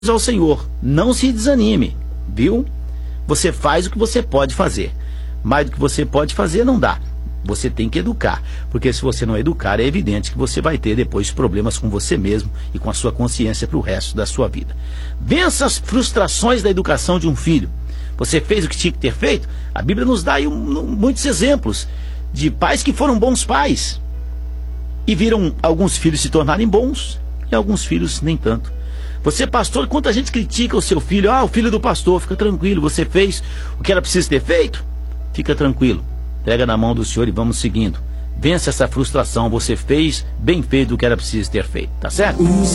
ao Senhor, não se desanime, viu? Você faz o que você pode fazer. Mais do que você pode fazer não dá. Você tem que educar, porque se você não educar, é evidente que você vai ter depois problemas com você mesmo e com a sua consciência para o resto da sua vida. Vença as frustrações da educação de um filho. Você fez o que tinha que ter feito? A Bíblia nos dá aí muitos exemplos de pais que foram bons pais e viram alguns filhos se tornarem bons e alguns filhos nem tanto. Você, pastor, quanta gente critica o seu filho? Ah, o filho do pastor. Fica tranquilo, você fez o que era preciso ter feito? Fica tranquilo, entrega na mão do Senhor e vamos seguindo. Vença essa frustração, você fez bem feito o que era preciso ter feito, tá certo?